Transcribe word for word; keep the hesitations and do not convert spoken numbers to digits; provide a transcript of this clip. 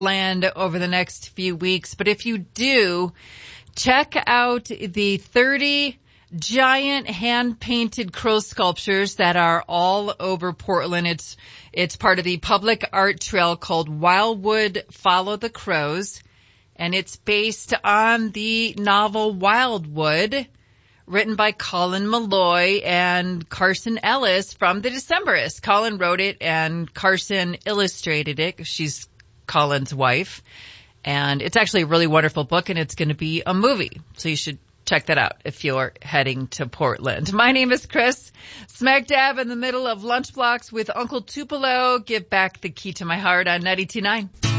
land over the next few weeks. But if you do, check out the thirty giant hand-painted crow sculptures that are all over Portland. It's it's part of the public art trail called Wildwood Follow the Crows, and it's based on the novel Wildwood, written by Colin Malloy and Carson Ellis from The Decemberists. Colin wrote it and Carson illustrated it. She's Colin's wife. And it's actually a really wonderful book, and it's going to be a movie. So you should check that out if you're heading to Portland. My name is Chris, smack dab in the middle of Lunch Blocks with Uncle Tupelo. Give back the key to my heart on ninety-two point nine.